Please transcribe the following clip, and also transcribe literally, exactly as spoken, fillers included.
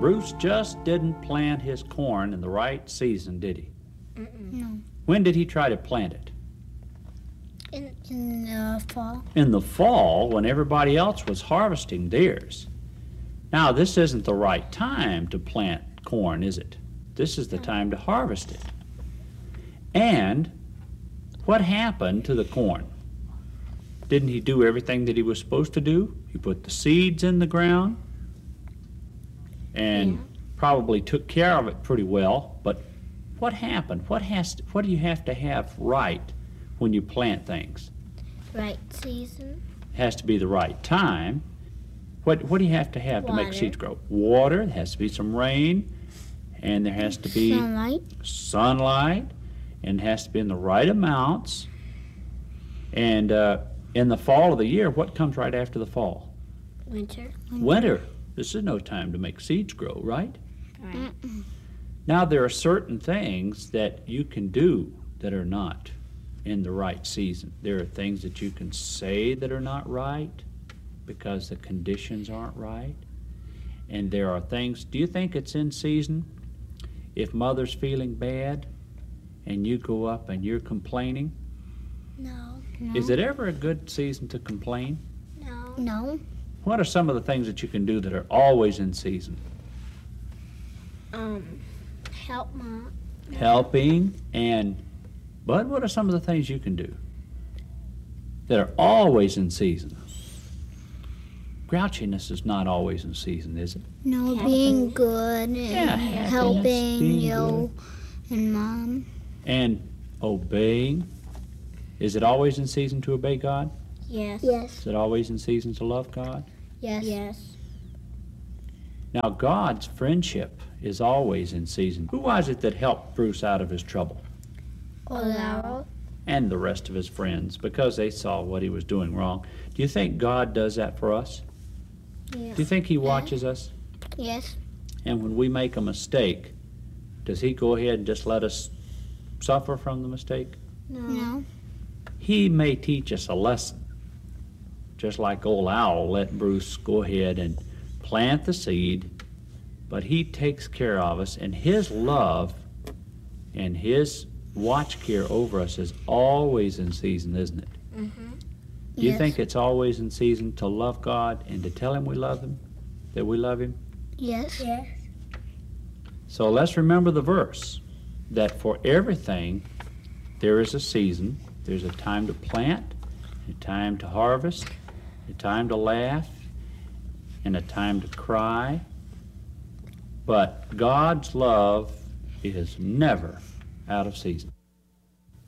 Bruce just didn't plant his corn in the right season, did he? Mm-mm. No. When did he try to plant it? In, in the fall. In the fall, when everybody else was harvesting theirs. Now, this isn't the right time to plant corn, is it? This is the time to harvest it. And what happened to the corn? Didn't he do everything that he was supposed to do? He put the seeds in the ground and Yeah. probably took care of it pretty well. But what happened? What has to, what do you have to have right when you plant things? Right season. It has to be the right time. What what do you have to have to make Water. seeds grow? Water. There has to be some rain, and there has to be Sunlight. sunlight, and it has to be in the right amounts. And uh, in the fall of the year, what comes right after the fall? Winter. Winter. This is no time to make seeds grow, right? Right. Now, there are certain things that you can do that are not in the right season. There are things that you can say that are not right because the conditions aren't right. And there are things, do you think it's in season if mother's feeling bad and you go up and you're complaining? No. No. Is it ever a good season to complain? No. No. What are some of the things that you can do that are always in season? Um, help mom. Helping. And Bud, what are some of the things you can do that are always in season? Grouchiness is not always in season, is it? No, being good and Yeah, happiness, helping being you and mom. And obeying. Is it always in season to obey God? Yes. Yes. Is it always in season to love God? Yes. Yes. Now, God's friendship is always in season. Who was it that helped Bruce out of his trouble? Olaro. And the rest of his friends, because they saw what he was doing wrong. Do you think God does that for us? Yes. Do you think he watches us? Yes. And when we make a mistake, does he go ahead and just let us suffer from the mistake? No. No. He may teach us a lesson, just like old Owl let Bruce go ahead and plant the seed, but he takes care of us, and his love and his watch care over us is always in season, isn't it? Mm-hmm. Do you Yes. think it's always in season to love God and to tell him we love him, that we love him? Yes. Yes. So let's remember the verse, that for everything there is a season. There's a time to plant, a time to harvest, a time to laugh, and a time to cry. But God's love is never out of season.